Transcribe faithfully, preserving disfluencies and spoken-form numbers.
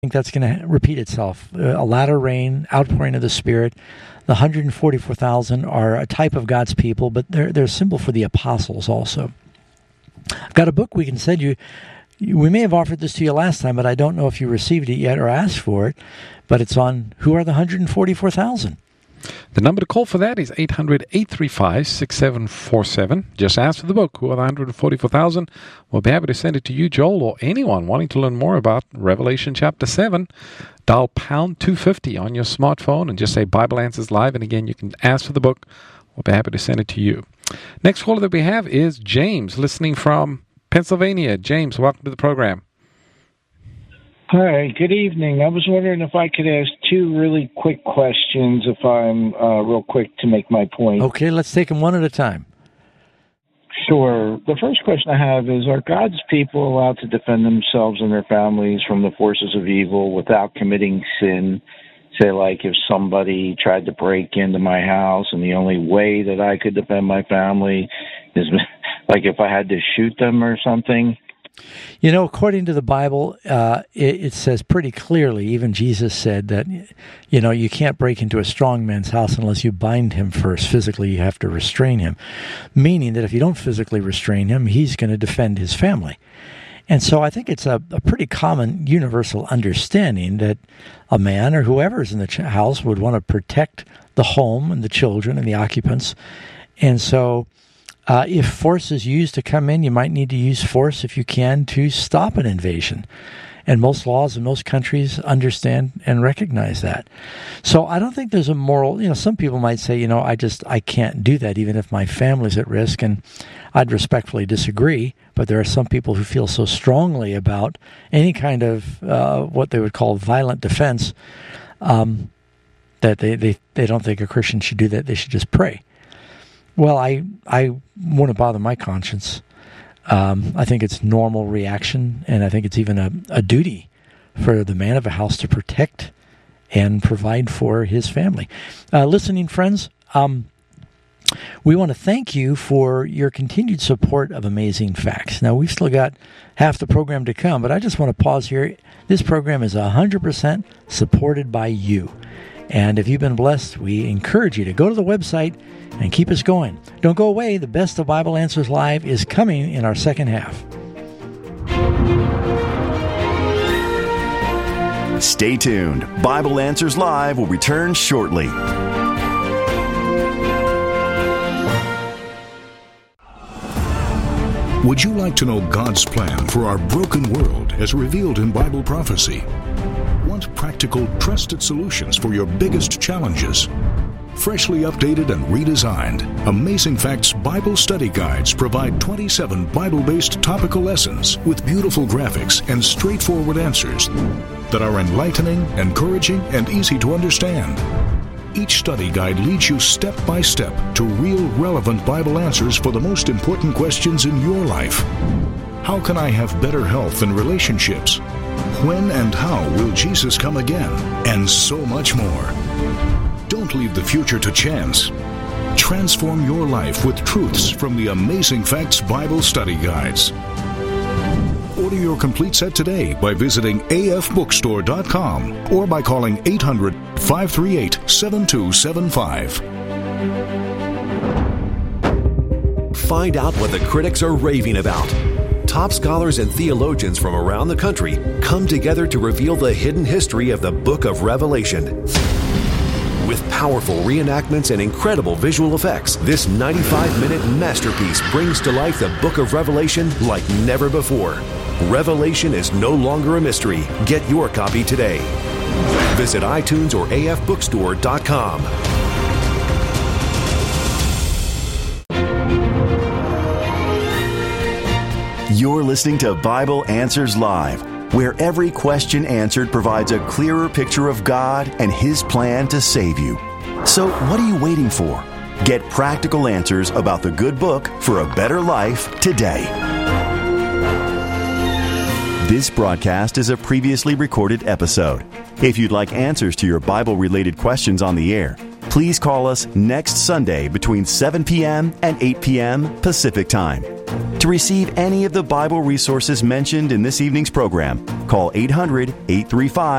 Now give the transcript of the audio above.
think that's going to repeat itself. A latter rain, outpouring of the Spirit. The one hundred forty-four thousand are a type of God's people, but they're, they're a symbol for the apostles also. I've got a book we can send you. We may have offered this to you last time, but I don't know if you received it yet or asked for it. But it's on Who Are the one hundred forty-four thousand? The number to call for that is eight hundred, eight three five, six seven four seven. Just ask for the book, Who Are the one hundred forty-four thousand? We'll be happy to send it to you, Joel, or anyone wanting to learn more about Revelation chapter seven. Dial pound two fifty on your smartphone and just say Bible Answers Live. And again, you can ask for the book. We'll be happy to send it to you. Next caller that we have is James, listening from Pennsylvania. James, welcome to the program. Hi, good evening. I was wondering if I could ask two really quick questions, if I'm uh, real quick to make my point. Okay, let's take them one at a time. Sure. The first question I have is, are God's people allowed to defend themselves and their families from the forces of evil without committing sin? Say, like, if somebody tried to break into my house and the only way that I could defend my family is, like, if I had to shoot them or something? You know, according to the Bible, uh, it, it says pretty clearly, even Jesus said that, you know, you can't break into a strong man's house unless you bind him first. Physically, you have to restrain him, meaning that if you don't physically restrain him, he's going to defend his family. And so I think it's a, a pretty common universal understanding that a man or whoever is in the ch- house would want to protect the home and the children and the occupants. And so Uh, if force is used to come in, you might need to use force if you can to stop an invasion. And most laws in most countries understand and recognize that. So I don't think there's a moral, you know, some people might say, you know, I just, I can't do that even if my family's at risk. And I'd respectfully disagree. But there are some people who feel so strongly about any kind of uh, what they would call violent defense um, that they, they, they don't think a Christian should do that. They should just pray. Well, I I wouldn't bother my conscience. Um, I think it's normal reaction, and I think it's even a, a duty for the man of a house to protect and provide for his family. Uh, listening friends, um, we want to thank you for your continued support of Amazing Facts. Now, we've still got half the program to come, but I just want to pause here. This program is one hundred percent supported by you. And if you've been blessed, we encourage you to go to the website and keep us going. Don't go away. The best of Bible Answers Live is coming in our second half. Stay tuned. Bible Answers Live will return shortly. Would you like to know God's plan for our broken world as revealed in Bible prophecy? Want practical, trusted solutions for your biggest challenges? Freshly updated and redesigned, Amazing Facts Bible Study Guides provide twenty-seven Bible-based topical lessons with beautiful graphics and straightforward answers that are enlightening, encouraging, and easy to understand. Each study guide leads you step by step to real, relevant Bible answers for the most important questions in your life. How can I have better health and relationships? When and how will Jesus come again? And so much more. Don't leave the future to chance. Transform your life with truths from the Amazing Facts Bible Study Guides. Order your complete set today by visiting A F bookstore dot com or by calling eight hundred, five three eight, seven two seven five. Find out what the critics are raving about. Top scholars and theologians from around the country come together to reveal the hidden history of the book of Revelation. With powerful reenactments and incredible visual effects, this ninety-five minute masterpiece brings to life the book of Revelation like never before. Revelation is no longer a mystery. Get your copy today. Visit iTunes or A F bookstore dot com. You're listening to Bible Answers Live, where every question answered provides a clearer picture of God and His plan to save you. So what are you waiting for? Get practical answers about the good book for a better life today. This broadcast is a previously recorded episode. If you'd like answers to your Bible-related questions on the air, please call us next Sunday between seven p.m. and eight p.m. Pacific Time. To receive any of the Bible resources mentioned in this evening's program, call eight hundred, eight three five